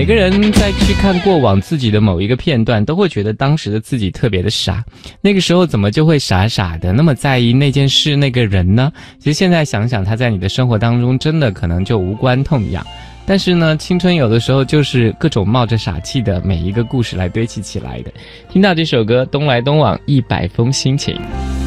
每个人在去看过往自己的某一个片段，都会觉得当时的自己特别的傻，那个时候怎么就会傻傻的那么在意那件事那个人呢？其实现在想想，他在你的生活当中真的可能就无关痛痒，但是呢，青春有的时候就是各种冒着傻气的每一个故事来堆砌起来的。听到这首歌《东来东往100封心情》。